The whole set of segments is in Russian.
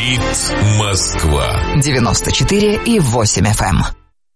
Говорит Москва. 94,8 FM.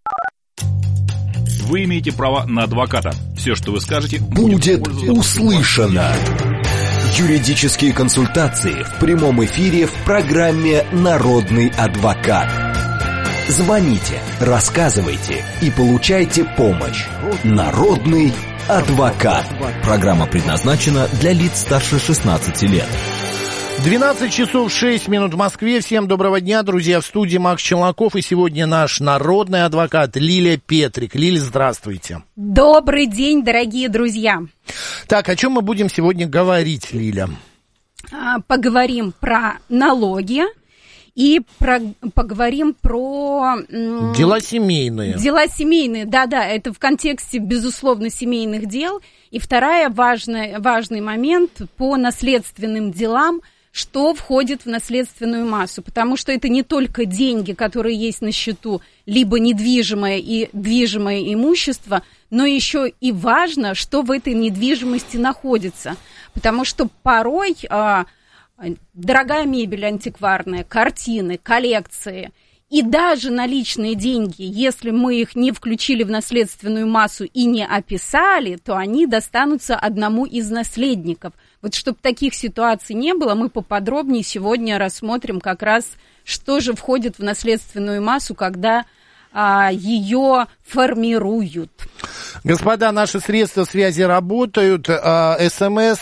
Вы имеете право на адвоката. Все, что вы скажете, будет услышано. Юридические консультации в прямом эфире в программе «Народный адвокат». Звоните, рассказывайте и получайте помощь. Народный адвокат. Программа предназначена для лиц старше 16 лет. 12 часов 6 минут в Москве. Всем доброго дня, друзья. В студии Макс Челноков. И сегодня наш народный адвокат Лилия Петрик. Лиля, здравствуйте. Добрый день, дорогие друзья. Так, о чем мы будем сегодня говорить, Лиля? Поговорим про налоги и поговорим про... Дела семейные. Дела семейные, да-да, это в контексте, безусловно, семейных дел. И важный момент по наследственным делам, что входит в наследственную массу, потому что это не только деньги, которые есть на счету, либо недвижимое и движимое имущество, но еще и важно, что в этой недвижимости находится, потому что порой дорогая мебель антикварная, картины, коллекции и даже наличные деньги, если мы их не включили в наследственную массу и не описали, то они достанутся одному из наследников. Вот чтобы таких ситуаций не было, мы поподробнее сегодня рассмотрим как раз, что же входит в наследственную массу, когда ее формируют. Господа, наши средства связи работают. СМС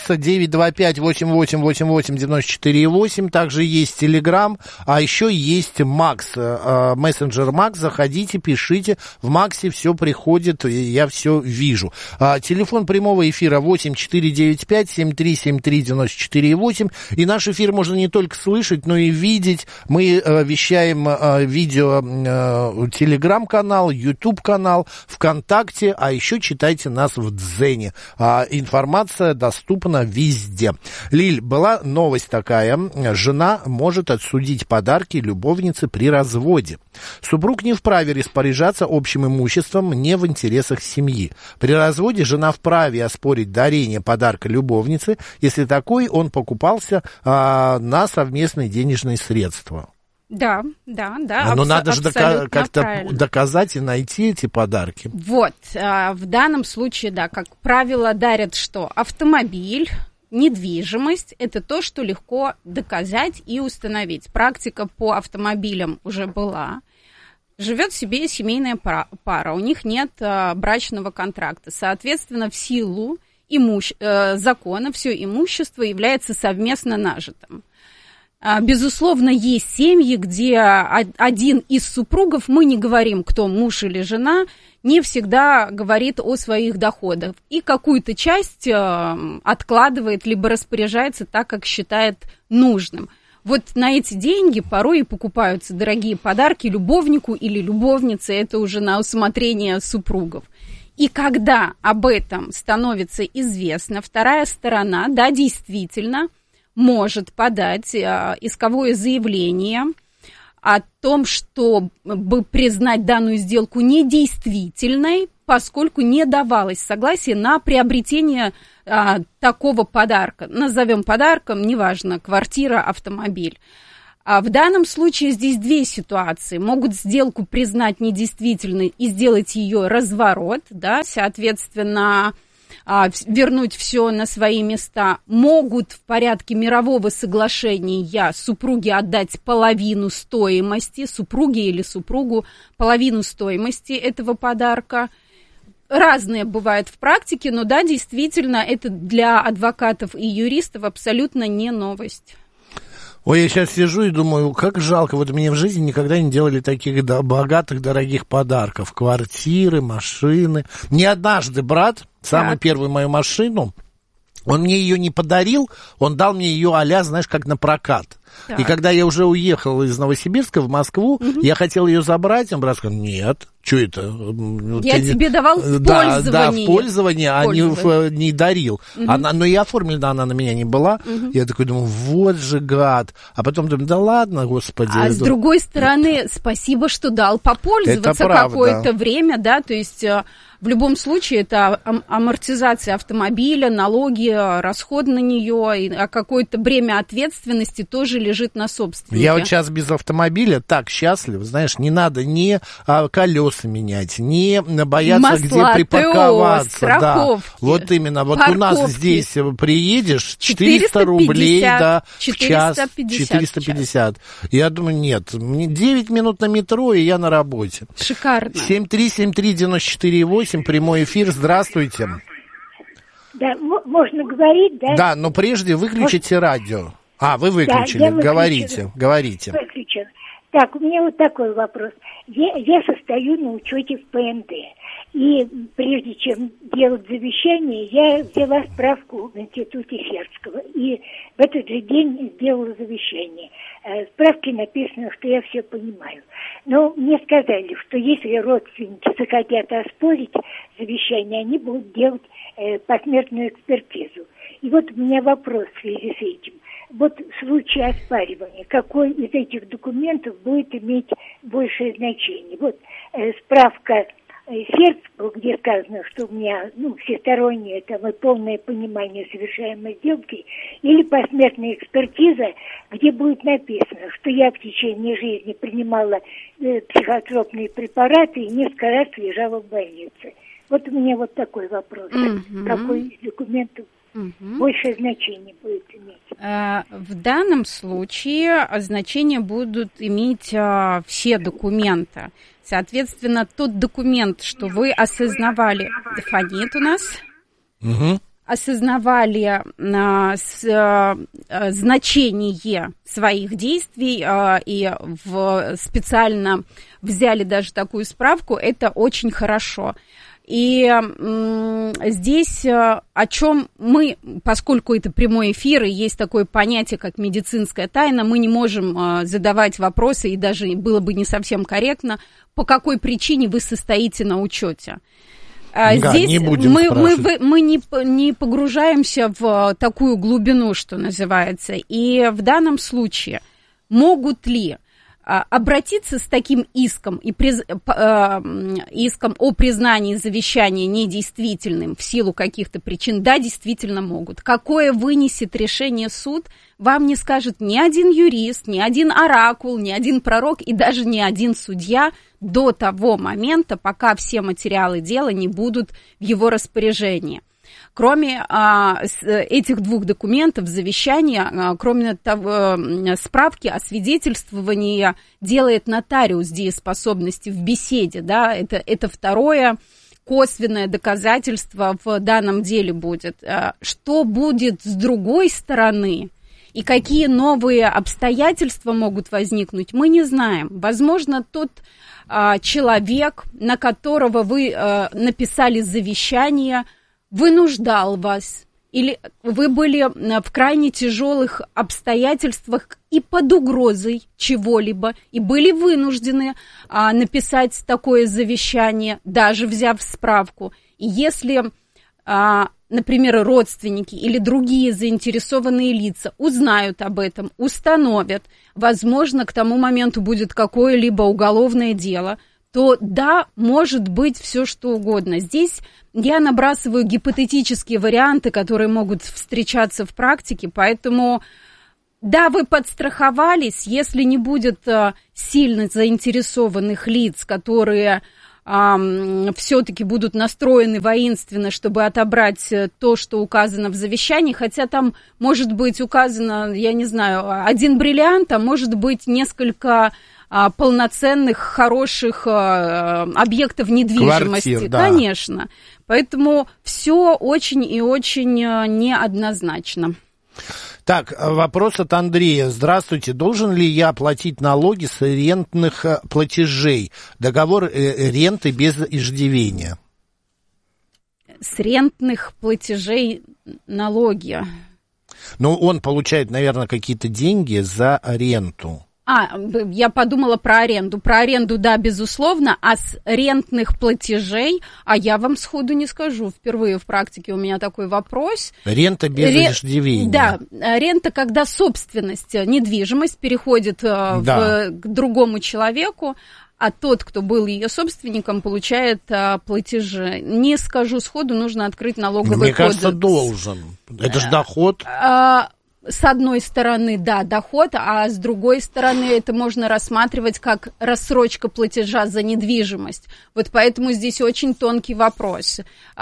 925-8888-94-8. Также есть Телеграм, а еще есть Макс. Мессенджер Макс. Заходите, пишите. В Максе все приходит, я все вижу. Телефон прямого эфира 8495-7373-94-8. И наш эфир можно не только слышать, но и видеть. Мы вещаем видео Телеграм-канал, YouTube-канал, ВКонтакте, а еще читайте нас в Дзене. Информация доступна везде. Лиль, была новость такая. Жена может отсудить подарки любовнице при разводе. Супруг не вправе распоряжаться общим имуществом не в интересах семьи. При разводе жена вправе оспорить дарение подарка любовнице, если такой он покупался на совместные денежные средства. Да. Но надо же как-то доказать и найти эти подарки. Вот, в данном случае, да, как правило, дарят что? Автомобиль, недвижимость, это то, что легко доказать и установить. Практика по автомобилям уже была. Живет себе семейная пара, у них нет брачного контракта. Соответственно, в силу закона все имущество является совместно нажитым. Безусловно, есть семьи, где один из супругов, мы не говорим, кто муж или жена, не всегда говорит о своих доходах и какую-то часть откладывает, либо распоряжается так, как считает нужным. Вот на эти деньги порой и покупаются дорогие подарки любовнику или любовнице, это уже на усмотрение супругов. И когда об этом становится известно, вторая сторона, да, действительно, может подать исковое заявление о том, чтобы признать данную сделку недействительной, поскольку не давалось согласие на приобретение такого подарка. Назовем подарком, неважно, квартира, автомобиль. В данном случае здесь две ситуации. Могут сделку признать недействительной и сделать ее разворот, да, соответственно, вернуть все на свои места. Могут в порядке мирового соглашения супруге отдать половину стоимости, супруге или супругу половину стоимости этого подарка. Разные бывают в практике, но да, действительно, это для адвокатов и юристов абсолютно не новость. Ой, я сейчас сижу и думаю, как жалко, вот мне в жизни никогда не делали таких богатых, дорогих подарков. Квартиры, машины. Не однажды брат, самую первую мою машину, он мне ее не подарил, он дал мне ее а-ля, знаешь, как на прокат. Так. И когда я уже уехал из Новосибирска в Москву, я хотел ее забрать, он брат сказал, нет, что это? Я тебе давал в пользование. Да, в пользование, а не дарил. Но и оформлена она на меня не была. Я такой думаю, вот же гад. А потом думаю, да ладно, господи. А с другой стороны, спасибо, что дал попользоваться какое-то время, да, то есть... В любом случае, это амортизация автомобиля, налоги, расход на нее, и какое-то бремя ответственности тоже тоже лежит на собственнике. Я вот сейчас без автомобиля так счастлив, знаешь, не надо ни колеса менять, ни бояться, масла, где припарковаться. ТО, страховки, да. Вот именно, вот парковки. у нас здесь приедешь, 400 рублей да, в час, 450. Я думаю, нет, мне 9 минут на метро, и я на работе. Шикарно. 7373948, прямой эфир, здравствуйте. Да, можно говорить, да? Да, но прежде выключите радио. Вы выключили, да, говорите. Выключил. Так, у меня вот такой вопрос. Я состою на учете в ПНД. И прежде чем делать завещание, я взяла справку в институте Сердского. И в этот же день сделала завещание. В справке написано, что я все понимаю. Но мне сказали, что если родственники захотят оспорить завещание, они будут делать посмертную экспертизу. И вот у меня вопрос в связи с этим. Вот в случае оспаривания, какой из этих документов будет иметь большее значение? Вот справка Сердского, где сказано, что у меня всестороннее там, и полное понимание совершаемой сделки, или посмертная экспертиза, где будет написано, что я в течение жизни принимала психотропные препараты и несколько раз лежала в больнице. Вот у меня вот такой вопрос. Какой из документов большее значение будет иметь? В данном случае значение будут иметь все документы. Соответственно, тот документ, что вы осознавали, фонит у нас, осознавали значение своих действий и специально взяли даже такую справку, это очень хорошо. И здесь о чем мы, поскольку это прямой эфир, и есть такое понятие, как медицинская тайна, мы не можем задавать вопросы, и даже было бы не совсем корректно, по какой причине вы состоите на учете. Здесь не будем мы не погружаемся в такую глубину, что называется. И в данном случае могут ли обратиться с таким иском, иском о признании завещания недействительным в силу каких-то причин? Да, действительно могут. Какое вынесет решение суд, вам не скажет ни один юрист, ни один оракул, ни один пророк и даже ни один судья до того момента, пока все материалы дела не будут в его распоряжении. Кроме этих двух документов, завещания, кроме того, справки о свидетельствовании делает нотариус дееспособности в беседе, да, это второе косвенное доказательство в данном деле будет. Что будет с другой стороны и какие новые обстоятельства могут возникнуть, мы не знаем. Возможно, тот человек, на которого вы написали завещание, вынуждал вас, или вы были в крайне тяжелых обстоятельствах и под угрозой чего-либо, и были вынуждены написать такое завещание, даже взяв справку. И если, например, родственники или другие заинтересованные лица узнают об этом, установят, возможно, к тому моменту будет какое-либо уголовное дело, то да, может быть все что угодно. Здесь я набрасываю гипотетические варианты, которые могут встречаться в практике, поэтому да, вы подстраховались, если не будет сильно заинтересованных лиц, которые все-таки будут настроены воинственно, чтобы отобрать то, что указано в завещании, хотя там может быть указано, я не знаю, один бриллиант, а может быть несколько полноценных, хороших объектов недвижимости. Квартир, да. Конечно. Поэтому все очень и очень неоднозначно. Так, вопрос от Андрея. Здравствуйте. Должен ли я платить налоги с рентных платежей? Договор ренты без иждивения. С рентных платежей налоги. Ну, он получает, наверное, какие-то деньги за ренту. Я подумала про аренду. Про аренду, да, безусловно, а с рентных платежей, я вам сходу не скажу. Впервые в практике у меня такой вопрос. Рента без иждивения. Да, рента, когда собственность, недвижимость переходит к другому человеку, а тот, кто был ее собственником, получает платежи. Не скажу сходу, нужно открыть налоговый кодекс. Мне кажется, должен. Это же доход. с одной стороны, да, доход, а с другой стороны, это можно рассматривать как рассрочка платежа за недвижимость. Вот поэтому здесь очень тонкий вопрос.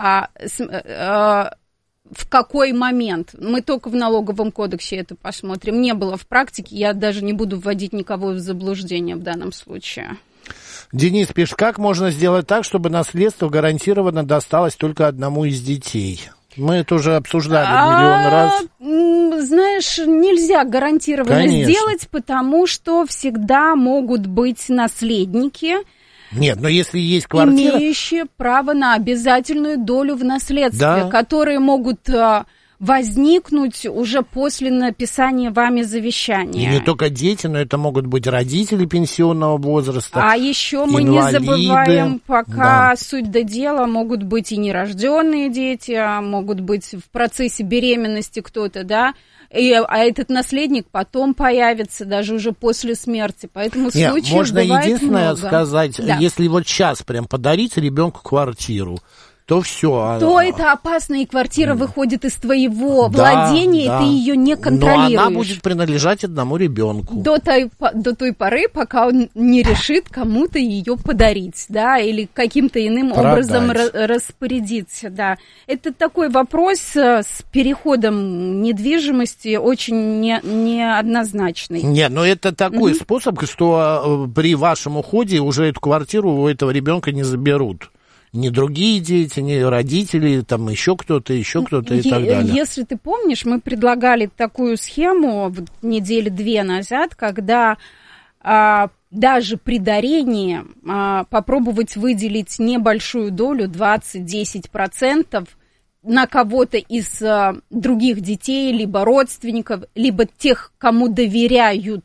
В какой момент? Мы только в налоговом кодексе это посмотрим. Не было в практике, я даже не буду вводить никого в заблуждение в данном случае. Денис пишет, как можно сделать так, чтобы наследство гарантированно досталось только одному из детей? Мы это уже обсуждали миллион раз. Знаешь, нельзя гарантированно сделать, потому что всегда могут быть наследники, нет, но если есть квартира... имеющие право на обязательную долю в наследстве, да, которые могут возникнуть уже после написания вами завещания. И не только дети, но это могут быть родители пенсионного возраста. А еще мы инвалиды. Не забываем, пока суть до дела, могут быть и нерожденные дети, могут быть в процессе беременности кто-то, да, а этот наследник потом появится, даже уже после смерти. Поэтому случаев можно бывает единственное много. Сказать, если вот сейчас прям подарить ребенку квартиру, то все. То это опасно, и квартира выходит из твоего владения, и ты ее не контролируешь. Но она будет принадлежать одному ребенку. До той поры, пока он не решит кому-то ее подарить, да, или каким-то иным образом распорядиться, да. Это такой вопрос с переходом недвижимости очень неоднозначный. Нет, но это такой способ, что при вашем уходе уже эту квартиру у этого ребенка не заберут. Ни другие дети, ни родители, там еще кто-то и так далее. Если ты помнишь, мы предлагали такую схему недели 2 назад, когда даже при дарении попробовать выделить небольшую долю, 20-10%, на кого-то из других детей, либо родственников, либо тех, кому доверяет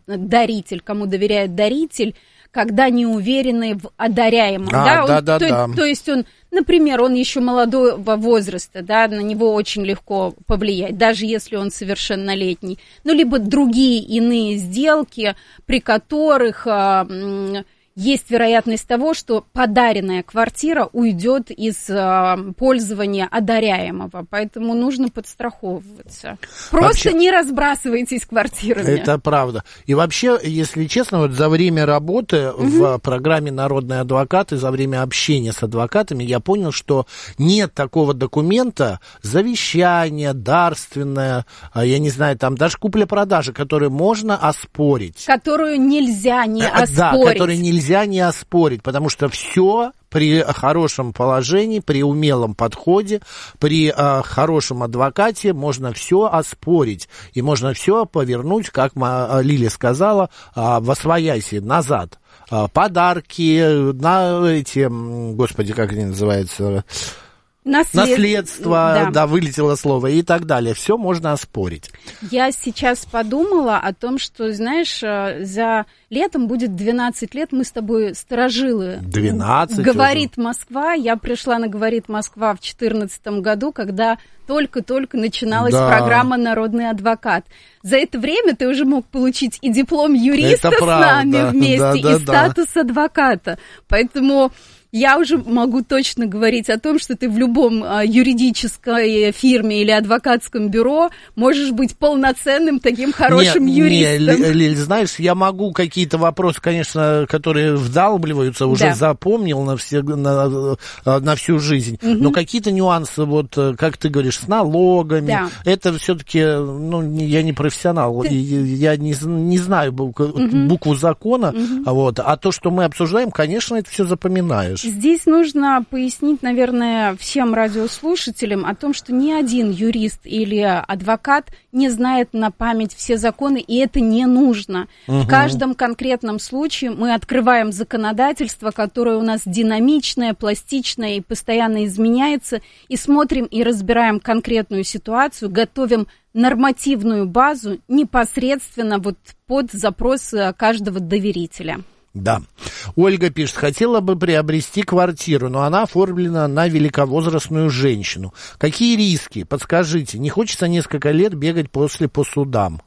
даритель, когда не уверены в одаряемом. То есть он, например, он еще молодого возраста, да, на него очень легко повлиять, даже если он совершеннолетний. Ну, либо другие иные сделки, при которых есть вероятность того, что подаренная квартира уйдет из пользования одаряемого. Поэтому нужно подстраховываться. Просто не разбрасывайтесь квартирами. Это правда. И вообще, если честно, вот за время работы в программе «Народный адвокат» и за время общения с адвокатами я понял, что нет такого документа, завещание, дарственное, я не знаю, там даже купля-продажа, которую можно оспорить. Которую нельзя не оспорить. Да, которую нельзя не оспорить, потому что все при хорошем положении, при умелом подходе, при хорошем адвокате можно все оспорить. И можно все повернуть, как Лилия сказала, восвояси, назад. Подарки, на эти, господи, как они называются... Наследство, да, вылетело слово, и так далее. Все можно оспорить. Я сейчас подумала о том, что, знаешь, за летом будет 12 лет, мы с тобой сторожилы. 12? «Говорит Москва». Я пришла на «Говорит Москва» в 2014 году, когда только-только начиналась программа «Народный адвокат». За это время ты уже мог получить и диплом юриста с нами вместе, и статус адвоката. Поэтому... Я уже могу точно говорить о том, что ты в любом юридической фирме или адвокатском бюро можешь быть полноценным таким хорошим юристом. Нет, Лиль, знаешь, я могу какие-то вопросы, конечно, которые вдалбливаются, уже запомнил на всю жизнь, но какие-то нюансы, вот как ты говоришь, с налогами, это все-таки, я не профессионал, я не знаю букву закона, а то, что мы обсуждаем, конечно, это все запоминаешь. Здесь нужно пояснить, наверное, всем радиослушателям о том, что ни один юрист или адвокат не знает на память все законы, и это не нужно. В каждом конкретном случае мы открываем законодательство, которое у нас динамичное, пластичное и постоянно изменяется, и смотрим и разбираем конкретную ситуацию, готовим нормативную базу непосредственно вот под запрос каждого доверителя. Да. Ольга пишет, хотела бы приобрести квартиру, но она оформлена на великовозрастную женщину. Какие риски? Подскажите. Не хочется несколько лет бегать по судам.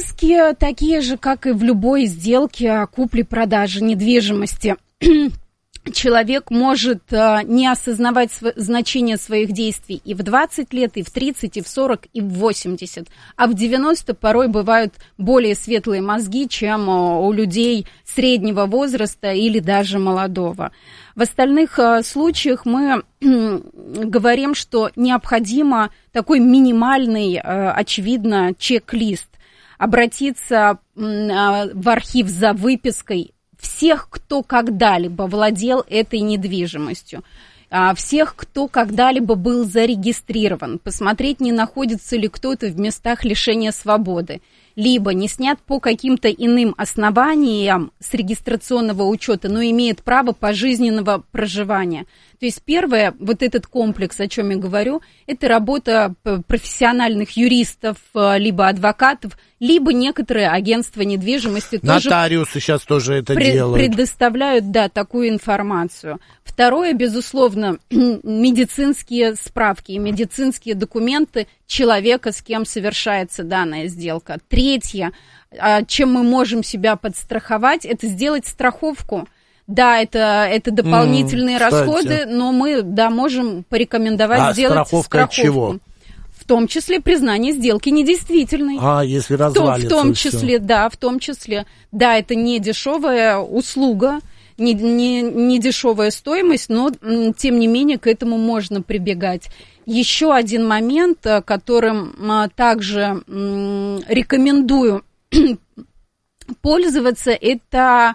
Риски такие же, как и в любой сделке купли-продажи недвижимости. человек может не осознавать значение своих действий и в 20 лет, и в 30, и в 40, и в 80. А в 90 порой бывают более светлые мозги, чем у людей среднего возраста или даже молодого. В остальных случаях мы говорим, что необходимо такой минимальный, очевидно, чек-лист. Обратиться в архив за выпиской всех, кто когда-либо владел этой недвижимостью, всех, кто когда-либо был зарегистрирован, посмотреть, не находится ли кто-то в местах лишения свободы, либо не снят по каким-то иным основаниям с регистрационного учета, но имеет право пожизненного проживания. То есть первое, вот этот комплекс, о чем я говорю, это работа профессиональных юристов, либо адвокатов, либо некоторые агентства недвижимости нотариусы сейчас тоже это делают. Предоставляют, да, такую информацию. Второе, безусловно, медицинские справки и медицинские документы человека, с кем совершается данная сделка. Третье, чем мы можем себя подстраховать, это сделать страховку. Да, это дополнительные расходы, но мы, да, можем порекомендовать сделать страховку. От чего? В том числе признание сделки недействительной. Если развалится. В том числе, да, в том числе. Да, это не дешевая услуга, не дешевая стоимость, но, тем не менее, к этому можно прибегать. Еще один момент, которым также рекомендую пользоваться, это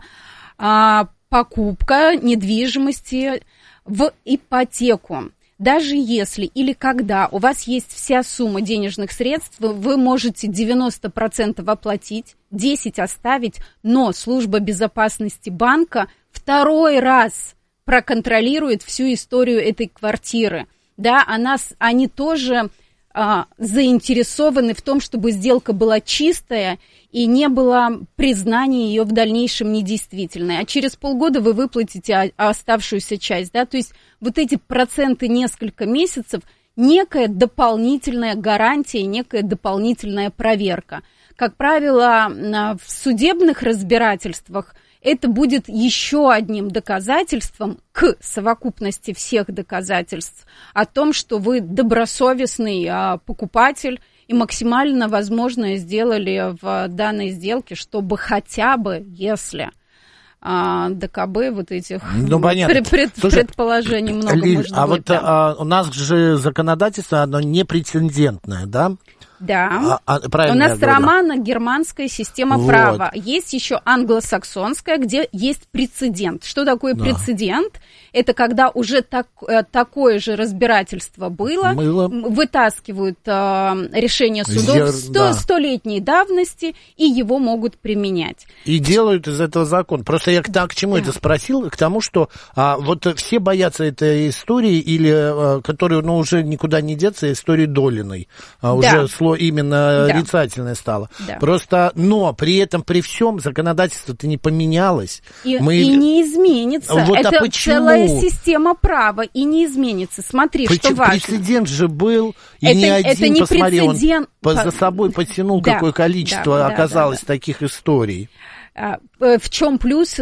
покупка недвижимости в ипотеку. Даже если или когда у вас есть вся сумма денежных средств, вы можете 90% оплатить, 10% оставить, но служба безопасности банка второй раз проконтролирует всю историю этой квартиры. Да, они тоже заинтересованы в том, чтобы сделка была чистая и не было признания ее в дальнейшем недействительной. А через полгода вы выплатите оставшуюся часть. Да? То есть вот эти проценты несколько месяцев, некая дополнительная гарантия, некая дополнительная проверка. Как правило, в судебных разбирательствах это будет еще одним доказательством к совокупности всех доказательств о том, что вы добросовестный покупатель и максимально возможное сделали в данной сделке, чтобы хотя бы, если ДКБ вот этих предположений много Лиль, можно было. Вот у нас же законодательство, оно непрецедентное, да? Да, у нас романо-германская система права. Есть еще англосаксонская, где есть прецедент. Что такое прецедент? Это когда уже такое же разбирательство было. Вытаскивают решение судов столетней давности, и его могут применять. И делают из этого закон. Просто я к чему это спросил? К тому, что вот все боятся этой истории, или которую уже никуда не деться, истории Долиной. Уже именно отрицательное стало. Да. Просто, но при этом, при всем, законодательство-то не поменялось. И не изменится. Вот, это целая система права, и не изменится. Смотри, что важно. Прецедент же был, и не один, посмотри, он за собой потянул, какое количество оказалось таких историй. В чем плюс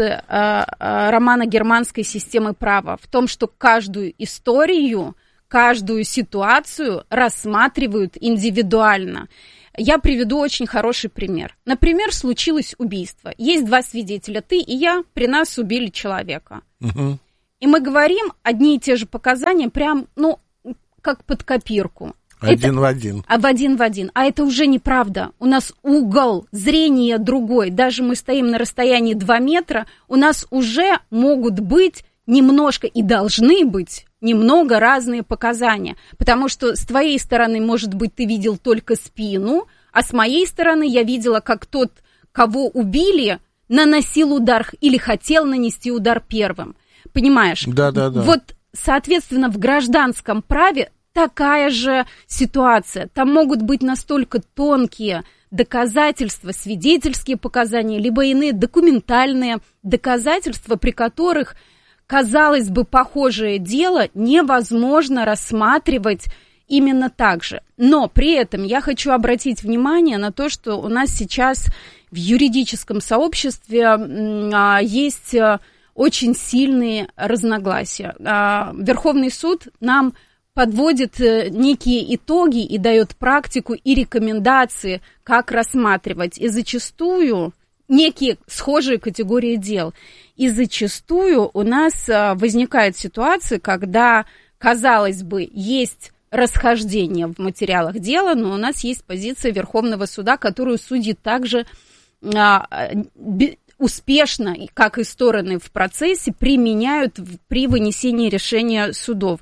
романо-германской системы права? В том, что каждую историю, каждую ситуацию рассматривают индивидуально. Я приведу очень хороший пример. Например, случилось убийство. Есть два свидетеля, ты и я, при нас убили человека. Угу. И мы говорим одни и те же показания, прям, как под копирку. Один в один. В один. А это уже неправда. У нас угол зрения другой. Даже мы стоим на расстоянии 2 метра, у нас уже могут быть немножко и должны быть немного разные показания, потому что с твоей стороны, может быть, ты видел только спину, а с моей стороны я видела, как тот, кого убили, наносил удар или хотел нанести удар первым. Понимаешь? Да. Вот, соответственно, в гражданском праве такая же ситуация. Там могут быть настолько тонкие доказательства, свидетельские показания, либо иные документальные доказательства, при которых, казалось бы, похожее дело невозможно рассматривать именно так же. Но при этом я хочу обратить внимание на то, что у нас сейчас в юридическом сообществе есть очень сильные разногласия. Верховный суд нам подводит некие итоги и дает практику и рекомендации, как рассматривать. И зачастую некие схожие категории дел. И зачастую у нас возникает ситуация, когда, казалось бы, есть расхождение в материалах дела, но у нас есть позиция Верховного суда, которую судьи также успешно, как и стороны в процессе, применяют при вынесении решения судов.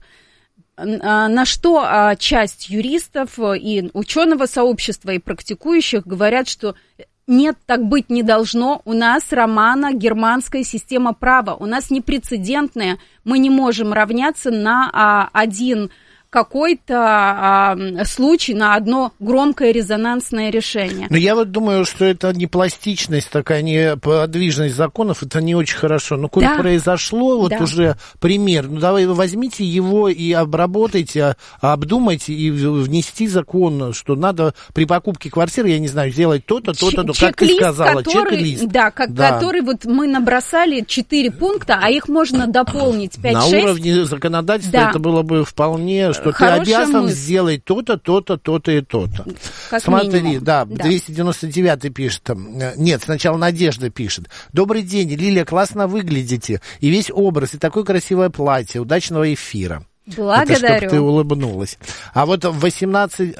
На что часть юристов и ученого сообщества, и практикующих говорят, что нет, так быть не должно. У нас романо-германская система права. У нас непрецедентная. Мы не можем равняться на один какой-то случай, на одно громкое резонансное решение. Но я вот думаю, что это не пластичность, такая неподвижность законов, это не очень хорошо. Но коль произошло, вот уже пример, ну давай возьмите его и обработайте, обдумайте и внести закон, что надо при покупке квартиры, я не знаю, сделать то-то, то-то, как ты сказала, чек-лист. Да, который вот мы набросали 4 пункта, а их можно дополнить 5-6. На уровне законодательства это было бы вполне... Что ты обязан сделать то-то, то-то, то-то и то-то. Смотри, минимум. 299-й пишет. Нет, сначала Надежда пишет. Добрый день, Лилия, классно выглядите. И весь образ, и такое красивое платье. Удачного эфира. Благодарю. Это чтоб ты улыбнулась. А вот в 18...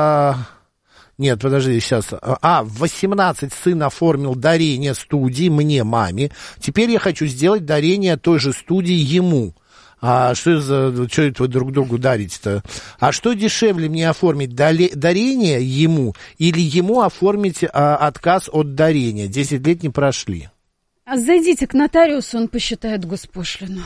Нет, подожди, сейчас. В 18 сын оформил дарение студии мне, маме. Теперь я хочу сделать дарение той же студии ему. Что это вы друг другу дарите-то? А что дешевле мне оформить, дарение ему или ему оформить отказ от дарения? 10 лет не прошли. Зайдите к нотариусу, он посчитает госпошлину.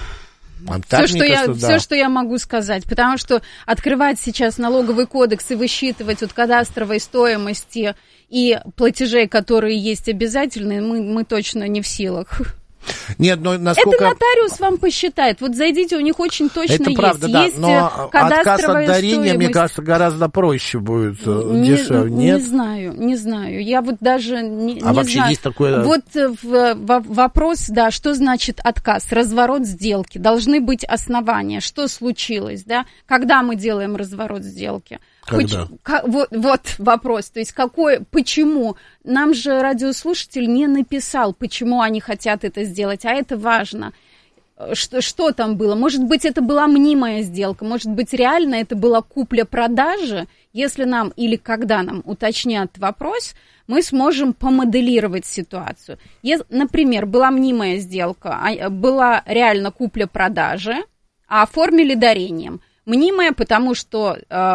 Все, что я могу сказать, потому что открывать сейчас налоговый кодекс и высчитывать от кадастровой стоимости и платежей, которые есть обязательные, мы точно не в силах. Нет, но насколько... Это нотариус вам посчитает. Вот зайдите, у них очень точно есть. Это правда, да, есть но отказ от дарения, стоимость. Мне кажется, гораздо проще будет, дешевле. Нет? Не знаю. Я вот даже не вообще знаю. Есть такое... Вот вопрос, что значит отказ? Разворот сделки. Должны быть основания. Что случилось, Когда мы делаем разворот сделки? Когда? Вот вопрос. То есть почему? Нам же радиослушатель не написал, почему они хотят это сделать, а это важно. Что там было? Может быть, это была мнимая сделка, может быть, реально это была купля-продажа. Если нам или когда нам уточнят вопрос, мы сможем помоделировать ситуацию. Например, была мнимая сделка, была реально купля-продажа, а оформили дарением. Мнимая, потому что...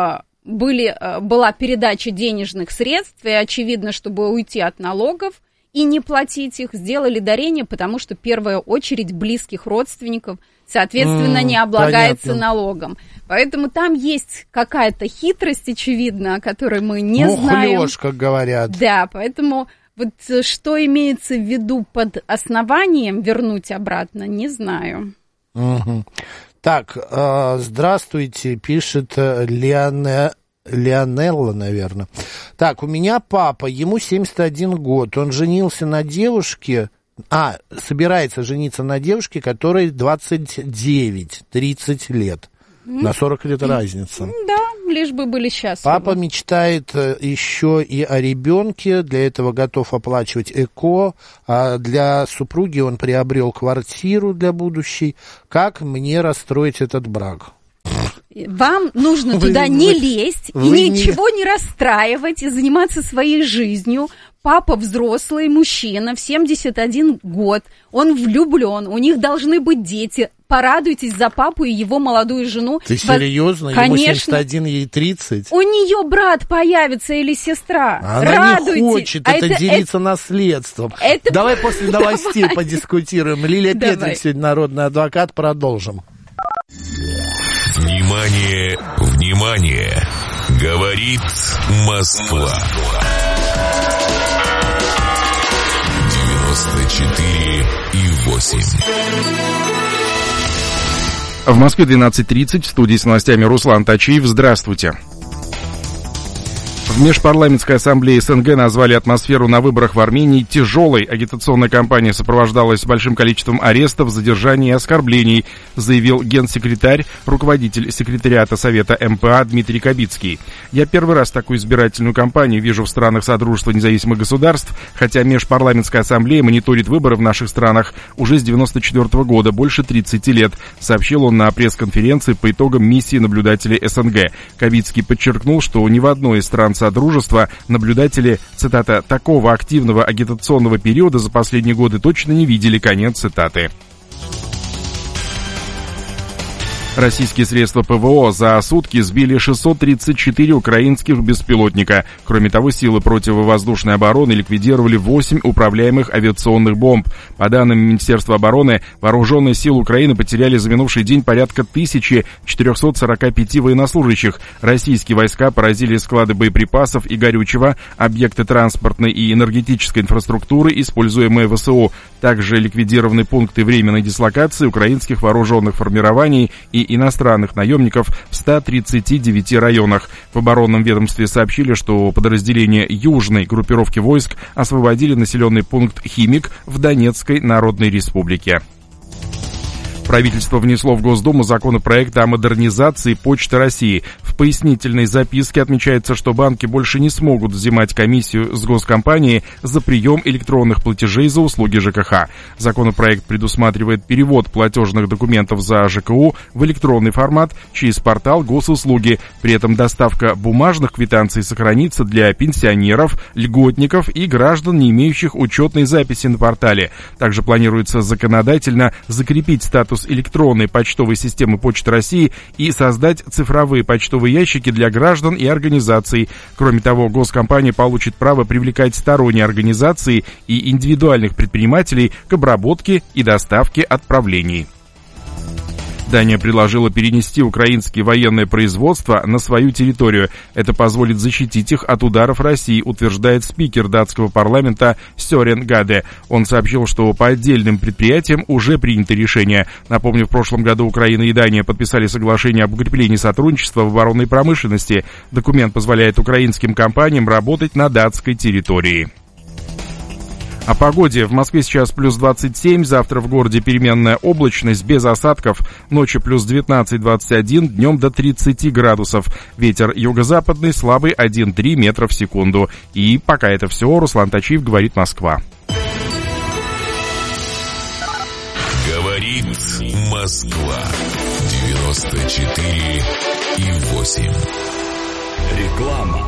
была передача денежных средств, и очевидно, чтобы уйти от налогов и не платить их, сделали дарение, потому что первая очередь близких родственников, соответственно, не облагается налогом. Поэтому там есть какая-то хитрость, очевидно, о которой мы не знаем. Мухлёж, как говорят. Да, поэтому вот что имеется в виду под основанием вернуть обратно, не знаю. Угу. Так, здравствуйте, пишет Леонелла, наверное. Так, у меня папа, ему 71 год, он женился на девушке, собирается жениться на девушке, которой 29, 30 лет. На 40 лет разница. Да, лишь бы были счастливы. Папа мечтает еще и о ребенке, для этого готов оплачивать ЭКО, а для супруги он приобрел квартиру для будущей. Как мне расстроить этот брак? Вам нужно туда не лезть и ничего не расстраивать и заниматься своей жизнью. Папа взрослый мужчина в 71 год, он влюблен, у них должны быть дети. Порадуйтесь за папу и его молодую жену. Ты серьезно? Конечно. Ему 71, ей 30? У нее брат появится или сестра. Она не хочет делиться наследством. Давай после новостей подискутируем. Лилия Петрик сегодня народный адвокат. Продолжим. Внимание, внимание! Говорит Москва. 94,8. В Москве 12:30, в студии с новостями Руслан Тачиев. Здравствуйте. В Межпарламентской ассамблее СНГ назвали атмосферу на выборах в Армении тяжелой. Агитационная кампания сопровождалась большим количеством арестов, задержаний и оскорблений, заявил генсекретарь, руководитель секретариата Совета МПА Дмитрий Кабицкий. «Я первый раз такую избирательную кампанию вижу в странах Содружества независимых государств, хотя Межпарламентская ассамблея мониторит выборы в наших странах уже с 1994 года, больше 30 лет», сообщил он на пресс-конференции по итогам миссии наблюдателей СНГ. Кабицкий подчеркнул, что ни в одной из стран Содружества наблюдатели, цитата, «такого активного агитационного периода за последние годы точно не видели», конец цитаты. Российские средства ПВО за сутки сбили 634 украинских беспилотника. Кроме того, силы противовоздушной обороны ликвидировали 8 управляемых авиационных бомб. По данным Министерства обороны, вооруженные силы Украины потеряли за минувший день порядка 1445 военнослужащих. Российские войска поразили склады боеприпасов и горючего, объекты транспортной и энергетической инфраструктуры, используемые ВСУ. Также ликвидированы пункты временной дислокации украинских вооруженных формирований и иностранных наемников в 139 районах. В оборонном ведомстве сообщили, что подразделения южной группировки войск освободили населенный пункт Химик в Донецкой Народной Республике. Правительство внесло в Госдуму законопроект о модернизации Почты России. В пояснительной записке отмечается, что банки больше не смогут взимать комиссию с госкомпании за прием электронных платежей за услуги ЖКХ. Законопроект предусматривает перевод платежных документов за ЖКУ в электронный формат через портал госуслуги. При этом доставка бумажных квитанций сохранится для пенсионеров, льготников и граждан, не имеющих учетной записи на портале. Также планируется законодательно закрепить статус электронной почтовой системы Почты России и создать цифровые почтовые ящики для граждан и организаций. Кроме того, госкомпания получит право привлекать сторонние организации и индивидуальных предпринимателей к обработке и доставке отправлений. Дания предложила перенести украинские военные производства на свою территорию. Это позволит защитить их от ударов России, утверждает спикер датского парламента Сёрен Гаде. Он сообщил, что по отдельным предприятиям уже принято решение. Напомню, в прошлом году Украина и Дания подписали соглашение об укреплении сотрудничества в оборонной промышленности. Документ позволяет украинским компаниям работать на датской территории. О погоде. В Москве сейчас плюс 27, завтра в городе переменная облачность, без осадков, ночью плюс 19-21, днем до 30 градусов. Ветер юго-западный, слабый 1,3 метра в секунду. И пока это все, Руслан Тачиев, говорит Москва. Говорит Москва. 94,8. Реклама.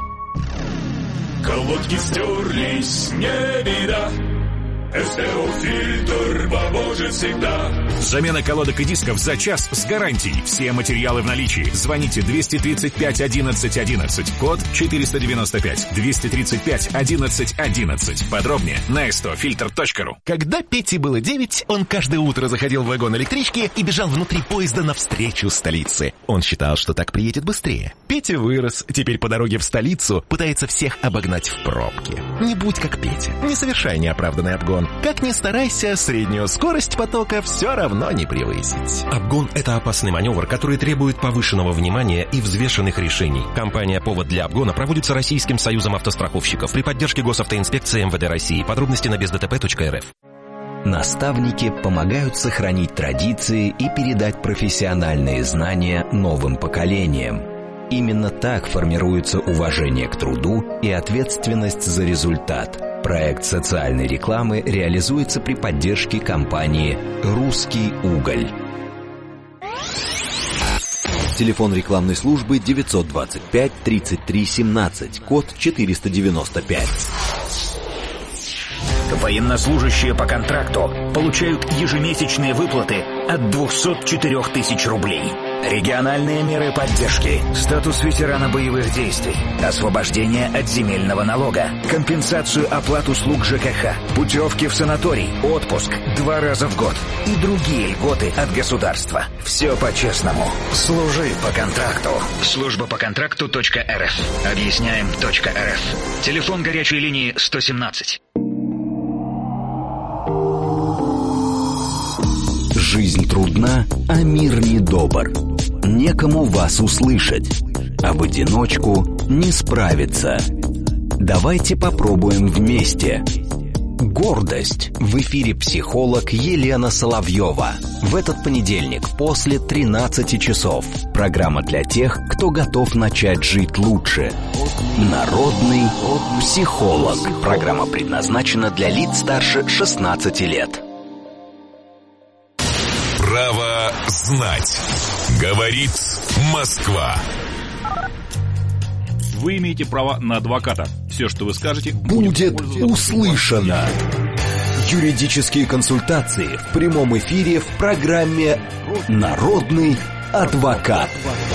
Колодки стерлись, не беда. СТО-фильтр поможет всегда. Замена колодок и дисков за час с гарантией. Все материалы в наличии. Звоните 235 11 11. Код 495. 235 11 11. Подробнее на stofilter.ru. Когда Пете было 9, он каждое утро заходил в вагон электрички и бежал внутри поезда навстречу столице. Он считал, что так приедет быстрее. Петя вырос. Теперь по дороге в столицу пытается всех обогнать в пробке. Не будь как Петя. Не совершай неоправданный обгон. Как ни старайся, среднюю скорость потока все равно не превысить. Обгон — это опасный маневр, который требует повышенного внимания и взвешенных решений. Компания «Повод для обгона» проводится Российским союзом автостраховщиков при поддержке госавтоинспекции МВД России. Подробности на бездтп.рф. Наставники помогают сохранить традиции и передать профессиональные знания новым поколениям. Именно так формируется уважение к труду и ответственность за результат. Проект социальной рекламы реализуется при поддержке компании «Русский уголь». Телефон рекламной службы 925 33 17, код 495. Военнослужащие по контракту получают ежемесячные выплаты от 204 тысяч рублей. Региональные меры поддержки, статус ветерана боевых действий, освобождение от земельного налога, компенсацию оплат услуг ЖКХ, путевки в санаторий, отпуск 2 раза в год и другие льготы от государства. Все по-честному. Служи по контракту. Служба по контракту.рф. Объясняем.рф. Телефон горячей линии 117. Жизнь трудна, а мир недобр. Некому вас услышать. а в одиночку не справится. Давайте попробуем вместе. Гордость. В эфире психолог Елена Соловьева. В этот понедельник после 13 часов. Программа для тех, кто готов начать жить лучше. Народный психолог. Программа предназначена для лиц старше 16 лет. Право знать. Говорит Москва. Вы имеете право на адвоката. Все, что вы скажете, будет услышано. Юридические консультации в прямом эфире в программе «Народный адвокат».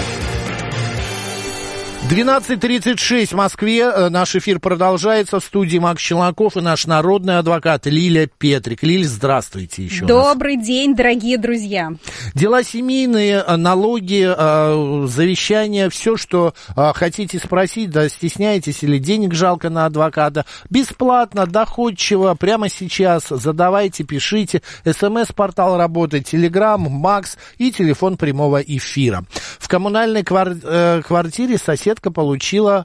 12:36 в Москве. Наш эфир продолжается. В студии Макс Челноков и наш народный адвокат Лилия Петрик. Лиль, здравствуйте еще. Добрый день, дорогие друзья. Дела семейные, налоги, завещания, все, что хотите спросить, да стесняетесь или денег жалко на адвоката, бесплатно, доходчиво, прямо сейчас задавайте, пишите. СМС-портал работает, Телеграм, Макс и телефон прямого эфира. В коммунальной квартире соседка получила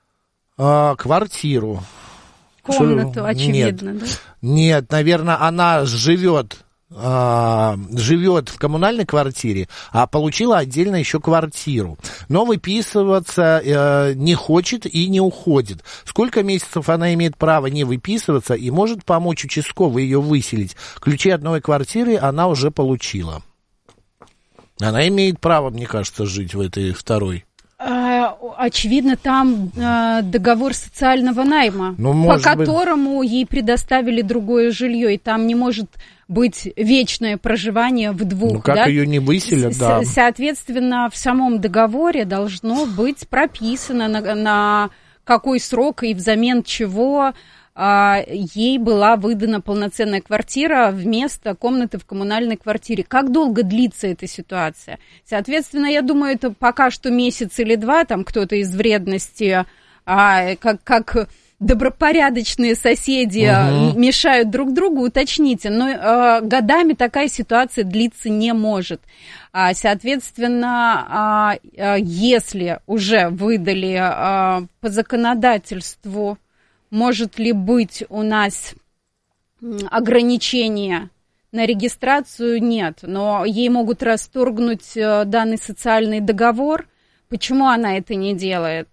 квартиру. Комнату, очевидно, да? Нет, наверное, она живет в коммунальной квартире, а получила отдельно еще квартиру. Но выписываться не хочет и не уходит. Сколько месяцев она имеет право не выписываться и может помочь участковый ее выселить? Ключи от новой квартиры она уже получила. Она имеет право, мне кажется, жить в этой второй. Очевидно, там договор социального найма, по которому ей предоставили другое жилье, и там не может быть вечное проживание в двух. Ну, как да? ее не выселят, да. Соответственно, в самом договоре должно быть прописано, на какой срок и взамен чего ей была выдана полноценная квартира вместо комнаты в коммунальной квартире. Как долго длится эта ситуация? Соответственно, я думаю, это пока что месяц или два, там кто-то из вредности, как добропорядочные соседи мешают друг другу, уточните. Но годами такая ситуация длиться не может. Соответственно, если уже выдали по законодательству, может ли быть у нас ограничение на регистрацию? Нет, но ей могут расторгнуть данный социальный договор. Почему она это не делает?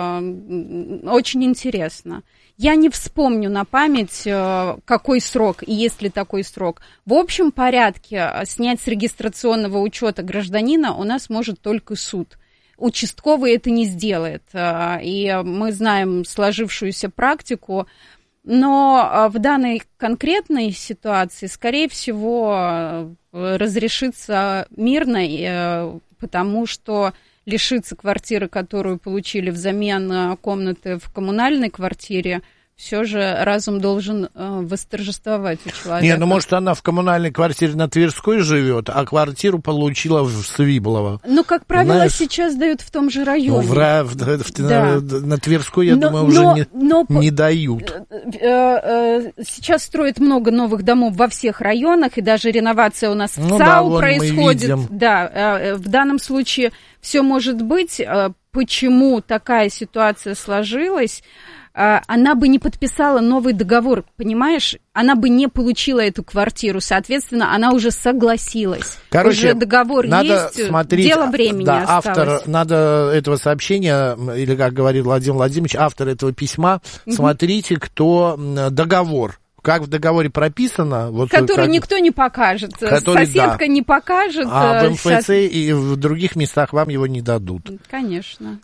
Очень интересно. Я не вспомню на память, какой срок и есть ли такой срок. В общем порядке снять с регистрационного учета гражданина у нас может только суд. Участковый это не сделает, и мы знаем сложившуюся практику, но в данной конкретной ситуации, скорее всего, разрешится мирно, потому что лишиться квартиры, которую получили взамен комнаты в коммунальной квартире, все же разум должен восторжествовать у человека. Не, ну может она в коммунальной квартире на Тверской живет, а квартиру получила в Свиблово. Ну, как правило, сейчас дают в том же районе. На Тверской, я думаю, уже не дают. Сейчас строят много новых домов во всех районах, и даже реновация у нас в ЦАУ происходит. Да, в данном случае все может быть. Почему такая ситуация сложилась? Она бы не подписала новый договор, понимаешь? Она бы не получила эту квартиру, соответственно, она уже согласилась. Короче, уже договор надо есть, смотреть, дело времени да, осталось. Автор, надо этого сообщения, или, как говорит Владимир Владимирович, автор этого письма, смотрите, кто договор. Как в договоре прописано... Вот который никто не покажет, соседка не покажет. А в МФЦ и в других местах вам его не дадут. Конечно.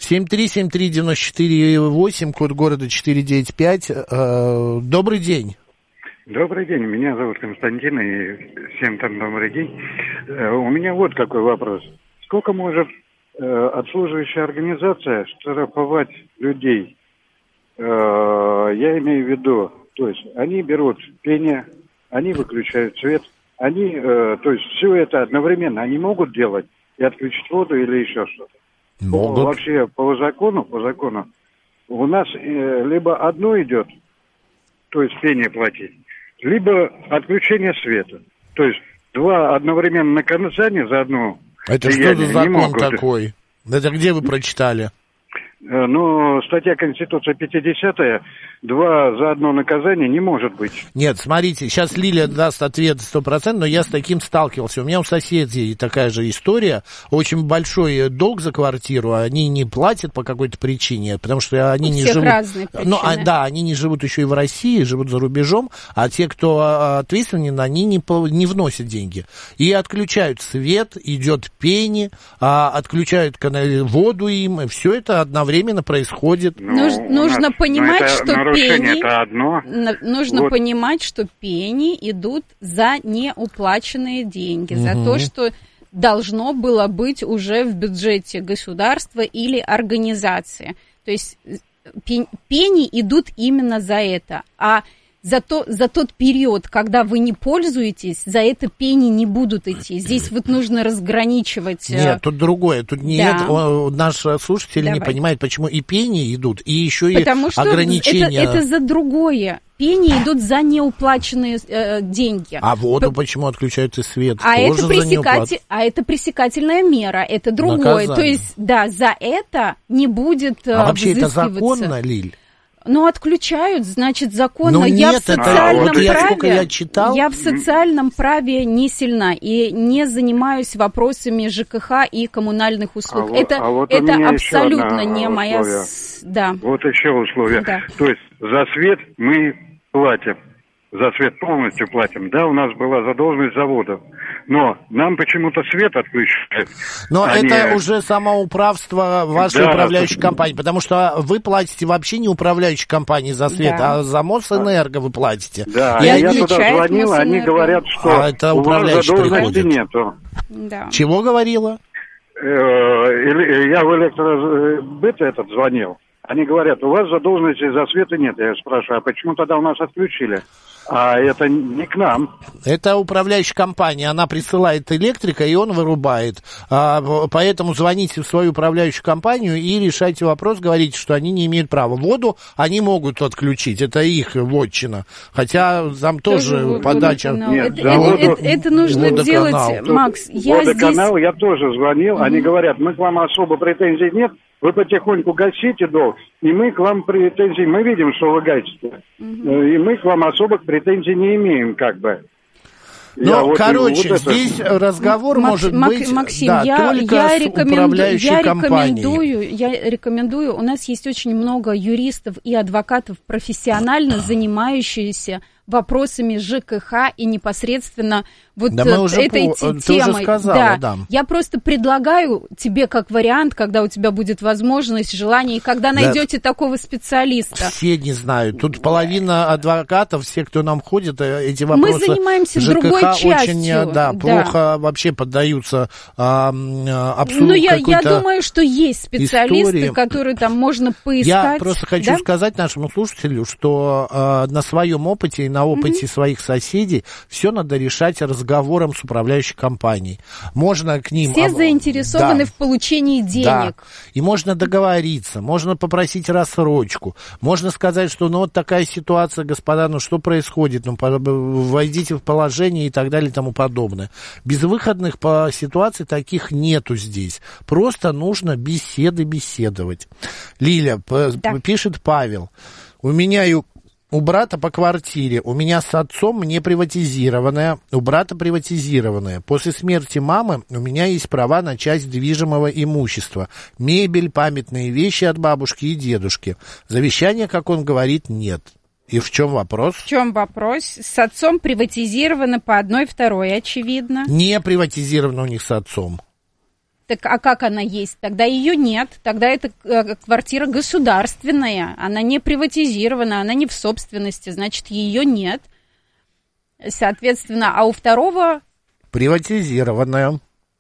7373948, код города 495. Добрый день. Добрый день, меня зовут Константин, и всем там добрый день. У меня вот какой вопрос. Сколько может обслуживающая организация штрафовать людей? Я имею в виду... То есть они берут пение, они выключают свет, они, то есть все это одновременно они могут делать и отключить воду или еще что-то. Могут. Вообще по закону у нас либо одно идет, то есть пение платить, либо отключение света. То есть два одновременно наказания за одну. Это что за закон такой? Это где вы прочитали? Но статья Конституции 50-я, 2 за одно наказание не может быть. Нет, смотрите, сейчас Лилия даст ответ 100%, но я с таким сталкивался. У меня у соседей такая же история. Очень большой долг за квартиру, они не платят по какой-то причине, потому что они не живут... разные причины. Ну, да, они не живут еще и в России, живут за рубежом, а те, кто ответственен, они не вносят деньги. И отключают свет, идет пени, отключают воду им, и все это одновременно происходит. Нужно понимать, что пени... Это одно. Нужно понимать, что пени идут за неуплаченные деньги, за то, что должно было быть уже в бюджете государства или организации. То есть пени идут именно за это. А за тот период, когда вы не пользуетесь, за это пени не будут идти. Здесь вот нужно разграничивать. Нет, тут другое. Тут нет, наш слушатель не понимает, почему и пени идут, и еще и ограничения. Потому что это за другое. Пени идут за неуплаченные деньги. А воду почему отключают и свет? Это пресекательная мера, это другое. Наказание. То есть, да, за это не будет взыскиваться. А вообще это законно, Лиль? Ну, отключают, значит, законно. Ну, я нет, в социальном праве, читал. Я в социальном праве не сильна и не занимаюсь вопросами ЖКХ и коммунальных услуг. Это абсолютно не моя... Да. Вот еще условие. Да. То есть за свет мы платим. За свет полностью платим. Да, у нас была задолженность заводов. Но нам почему-то свет отключают. Но это уже самоуправство вашей управляющей компании, потому что вы платите вообще не управляющей компании за свет, а за Мосэнерго вы платите. Да, я туда звонил, они говорят, что это у вас задолженности нету. Да. Чего говорила? Я в электробыт звонил. Они говорят, у вас задолженности за света нет. Я спрашиваю, а почему тогда у нас отключили? А это не к нам. Это управляющая компания, она присылает электрика, и он вырубает. Поэтому звоните в свою управляющую компанию и решайте вопрос, говорите, что они не имеют права. Воду они могут отключить, это их вотчина. Хотя там тоже подача... Нет, это нужно делать, Макс. Водоканал, я тоже звонил, они говорят, мы к вам особо претензий нет, вы потихоньку гасите долг, и мы к вам претензий, мы видим, что вы гасите, и мы к вам особых претензий не имеем, как бы. Ну, здесь разговор может быть Максим, только с управляющей компанией. Я рекомендую, у нас есть очень много юристов и адвокатов, профессионально занимающихся вопросами ЖКХ и непосредственно этой темой. Сказала, да. Я просто предлагаю тебе как вариант, когда у тебя будет возможность, желание, и когда найдете такого специалиста. Все не знают. Тут половина адвокатов, все, кто нам ходит, эти вопросы мы занимаемся ЖКХ другой частью. очень плохо вообще поддаются обсуждению. Но я думаю, что есть специалисты, которые там можно поискать. Я просто хочу сказать нашему слушателю, что на своем опыте и на опыте своих соседей все надо решать разговором с управляющей компанией. Можно к ним... Все заинтересованы в получении денег. Да. И можно договориться, можно попросить рассрочку, можно сказать, что вот такая ситуация, господа, что происходит, войдите в положение и так далее и тому подобное. Безвыходных по ситуации таких нету здесь. Просто нужно беседовать. Лиля, пишет Павел, у меня у брата по квартире, у меня с отцом не приватизированная, у брата приватизированная. После смерти мамы у меня есть права на часть движимого имущества. Мебель, памятные вещи от бабушки и дедушки. Завещания, как он говорит, нет. И в чем вопрос? В чем вопрос? С отцом приватизировано по 1/2, очевидно. Не приватизировано у них с отцом. Так, а как она есть? Тогда ее нет. Тогда это квартира государственная. Она не приватизирована, она не в собственности. Значит, ее нет. Соответственно, а у второго... Приватизированная.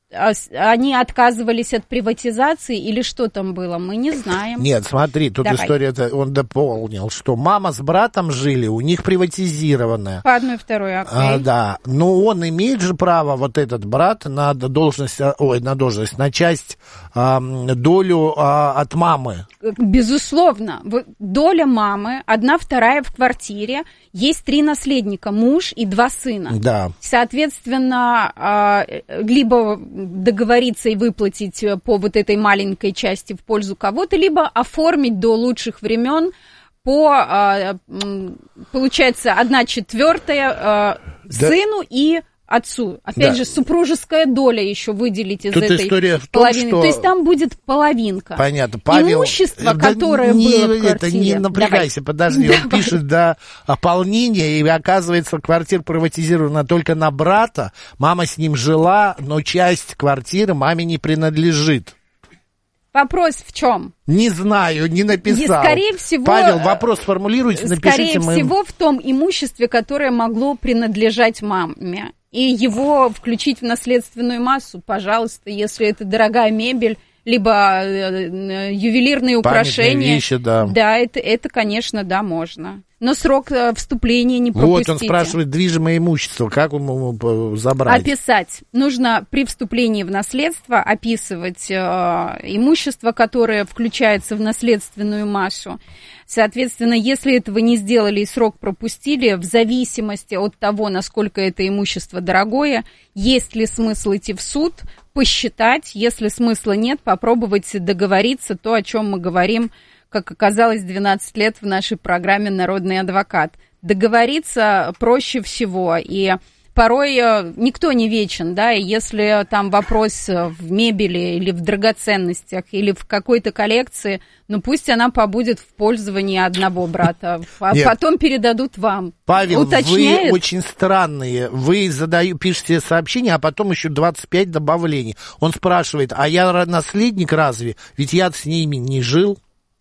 Они отказывались от приватизации или что там было, мы не знаем. Нет, смотри, тут история, он дополнил, что мама с братом жили, у них приватизированная. По 1/2, окей. Да, но он имеет же право, этот брат, на часть долю от мамы. Безусловно, доля мамы, 1/2 в квартире, есть 3 наследника, муж и 2 сына. Да. Соответственно, либо договориться и выплатить по вот этой маленькой части в пользу кого-то, либо оформить до лучших времен по, получается, 1/4 сыну и отцу. Опять же, супружеская доля еще выделить из этой половины. То есть там будет половинка. Понятно. Павел, имущество, которое было в квартире. Не напрягайся, подожди. Он пишет до ополнения, и оказывается, квартира приватизирована только на брата. Мама с ним жила, но часть квартиры маме не принадлежит. Вопрос в чем? Не знаю, не написал. И, скорее всего, Павел, вопрос формулируйте, напишите. Скорее всего, в том имуществе, которое могло принадлежать маме. И его включить в наследственную массу, пожалуйста, если это дорогая мебель, либо ювелирные украшения. Вещи, да. Да, это, конечно, да, можно. Но срок вступления не пропустите. Вот он спрашивает, движимое имущество, как ему забрать? Описать. Нужно при вступлении в наследство описывать имущество, которое включается в наследственную массу. Соответственно, если этого не сделали и срок пропустили, в зависимости от того, насколько это имущество дорогое, есть ли смысл идти в суд, посчитать, если смысла нет, попробовать договориться, то, о чем мы говорим, как оказалось, 12 лет в нашей программе «Народный адвокат». Договориться проще всего, и порой никто не вечен, да, и если там вопрос в мебели или в драгоценностях, или в какой-то коллекции, ну пусть она побудет в пользовании одного брата, а потом передадут вам. Павел, Уточняет? вы очень странные, вы пишете сообщение, а потом еще 25 добавлений. Он спрашивает, а я наследник разве? Ведь я с ними не жил.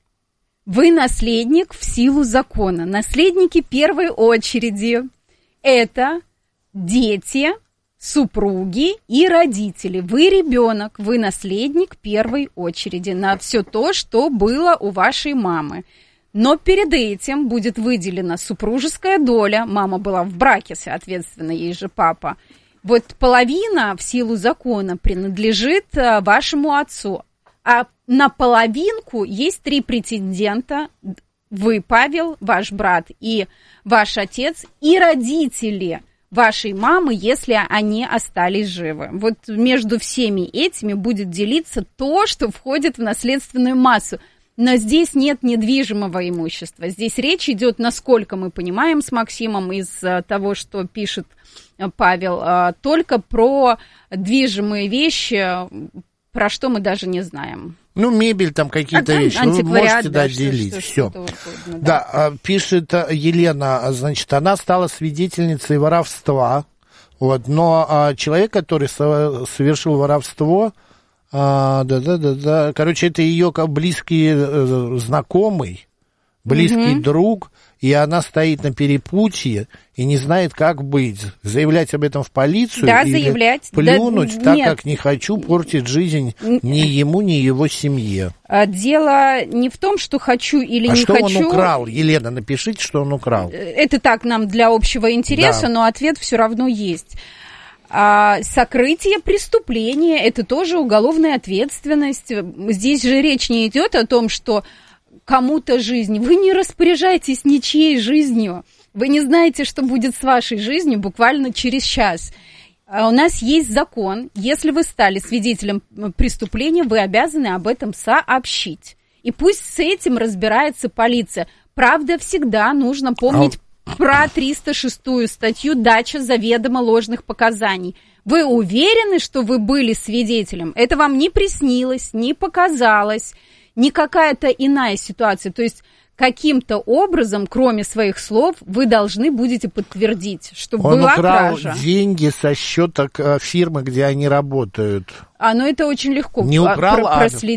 Вы наследник в силу закона. Наследники первой очереди – это дети, супруги и родители. Вы ребенок, вы наследник первой очереди на все то, что было у вашей мамы. Но перед этим будет выделена супружеская доля. Мама была в браке, соответственно, ей же папа. Вот половина в силу закона принадлежит вашему отцу. А на половинку есть 3 претендента. Вы, Павел, ваш брат и ваш отец, и родители вашей мамы, если они остались живы. Вот между всеми этими будет делиться то, что входит в наследственную массу. Но здесь нет недвижимого имущества. Здесь речь идет, насколько мы понимаем с Максимом из того, что пишет Павел, только про движимые вещи, про что мы даже не знаем. Ну, мебель, там какие-то вещи, вы можете делить, все. Да, пишет Елена, значит, она стала свидетельницей воровства, вот, но человек, который совершил воровство, короче, это ее близкий знакомый, близкий друг, и она стоит на перепутье и не знает, как быть. Заявлять об этом в полицию или заявлять, плюнуть, так как не хочу портить жизнь ни ему, ни его семье. Дело не в том, что хочу или не хочу. А что он украл? Елена, напишите, что он украл. Это так нам для общего интереса, но ответ все равно есть. Сокрытие преступления – это тоже уголовная ответственность. Здесь же речь не идет о том, что кому-то жизнь. Вы не распоряжаетесь ничьей жизнью. Вы не знаете, что будет с вашей жизнью буквально через час. У нас есть закон. Если вы стали свидетелем преступления, вы обязаны об этом сообщить. И пусть с этим разбирается полиция. Правда, всегда нужно помнить про 306-ю статью «Дача заведомо ложных показаний». Вы уверены, что вы были свидетелем? Это вам не приснилось, не показалось, не какая-то иная ситуация. То есть каким-то образом, кроме своих слов, вы должны будете подтвердить, что была кража. Он украл деньги со счета фирмы, где они работают. Ну это очень легко не украл, проследить.